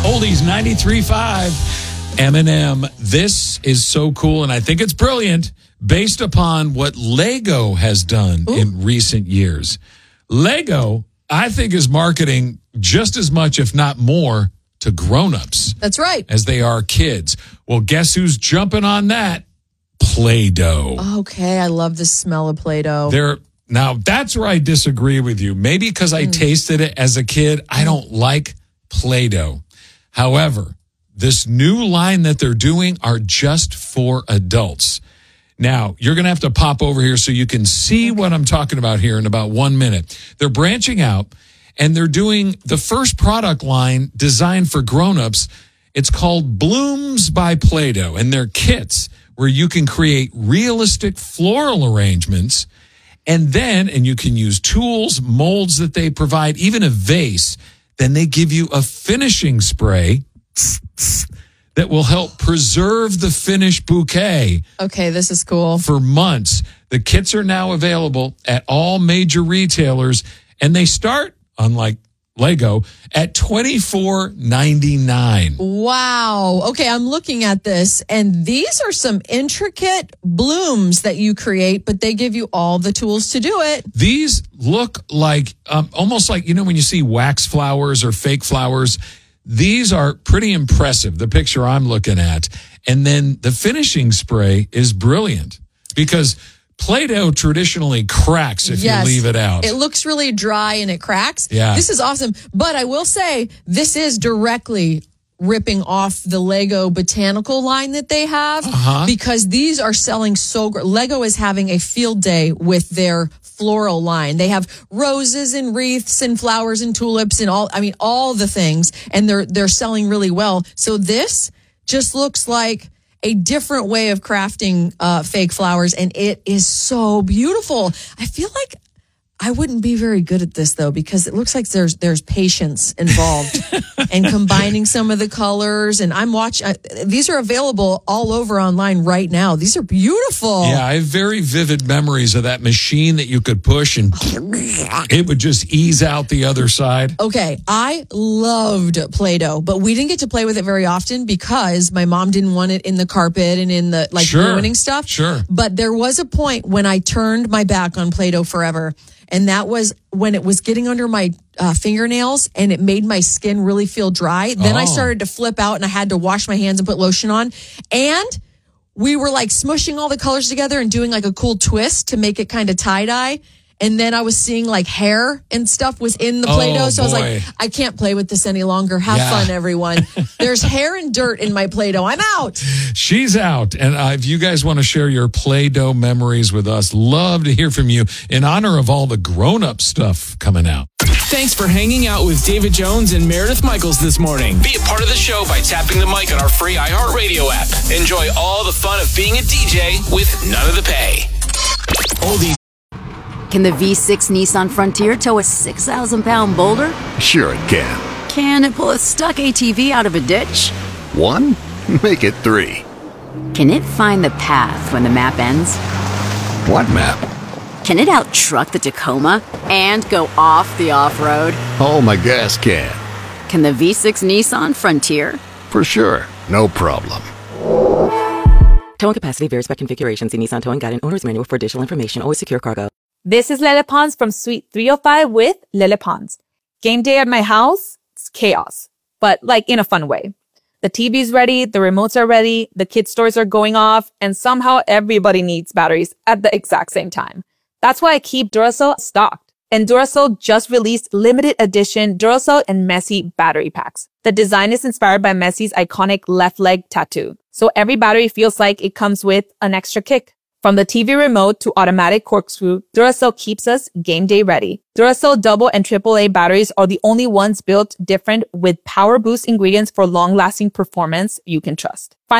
Oldies 93.5 Eminem. This is so cool, and I think it's brilliant based upon what Lego has done in recent years. Lego, I think, is marketing just as much, if not more, to grown-ups. That's right. As they are kids. Well, guess who's jumping on that? Play-Doh. Okay, I love the smell of Play-Doh. Now, that's where I disagree with you. Maybe because I tasted it as a kid, I don't like Play-Doh. However, this new line that they're doing are just for adults. Now, you're going to have to pop over here so you can see what I'm talking about here in about 1 minute. They're branching out, and they're doing the first product line designed for grown-ups. It's called Blooms by Play-Doh, and they're kits where you can create realistic floral arrangements, and you can use tools, molds that they provide, even a vase. Then they give you a finishing spray that will help preserve the finished bouquet. Okay, this is cool. For months. The kits are now available at all major retailers, and they start, unlike Lego, at $24.99. Wow. Okay, I'm looking at this, and these are some intricate blooms that you create, but they give you all the tools to do it. These look like, almost like, when you see wax flowers or fake flowers, these are pretty impressive, the picture I'm looking at. And then the finishing spray is brilliant because Play-Doh traditionally cracks if you leave it out. It looks really dry and it cracks. Yeah. This is awesome. But I will say, this is directly ripping off the Lego botanical line that they have because these are selling so great. Lego is having a field day with their floral line. They have roses and wreaths and flowers and tulips and all the things, and they're selling really well. So this just looks like a different way of crafting fake flowers, and it is so beautiful. I feel like I wouldn't be very good at this, though, because it looks like there's patience involved and combining some of the colors. And I'm watching. These are available all over online right now. These are beautiful. Yeah, I have very vivid memories of that machine that you could push and it would just ease out the other side. Okay, I loved Play-Doh, but we didn't get to play with it very often because my mom didn't want it in the carpet and in the ruining stuff. Sure. But there was a point when I turned my back on Play-Doh forever. And that was when it was getting under my fingernails and it made my skin really feel dry. Then I started to flip out and I had to wash my hands and put lotion on. And we were smushing all the colors together and doing a cool twist to make it kind of tie-dye. And then I was seeing hair and stuff was in the Play-Doh. So I was like, I can't play with this any longer. Have fun, everyone. There's hair and dirt in my Play-Doh. I'm out. She's out. And if you guys want to share your Play-Doh memories with us, love to hear from you in honor of all the grown-up stuff coming out. Thanks for hanging out with David Jones and Meredith Michaels this morning. Be a part of the show by tapping the mic on our free iHeartRadio app. Enjoy all the fun of being a DJ with none of the pay. Oldies. Can the V6 Nissan Frontier tow a 6,000-pound boulder? Sure it can. Can it pull a stuck ATV out of a ditch? 1? Make it 3. Can it find the path when the map ends? What map? Can it out-truck the Tacoma and go off the off-road? Oh, my gas can. Can the V6 Nissan Frontier? For sure. No problem. Towing capacity varies by configuration. See Nissan Towing Guide and Owner's Manual for additional information. Always secure cargo. This is Lele Pons from Suite 305 with Lele Pons. Game day at my house, it's chaos, but in a fun way. The TV's ready, the remotes are ready, the kids' toys are going off, and somehow everybody needs batteries at the exact same time. That's why I keep Duracell stocked. And Duracell just released limited edition Duracell and Messi battery packs. The design is inspired by Messi's iconic left leg tattoo. So every battery feels like it comes with an extra kick. From the TV remote to automatic corkscrew, Duracell keeps us game day ready. Duracell double and AAA batteries are the only ones built different with power boost ingredients for long-lasting performance you can trust.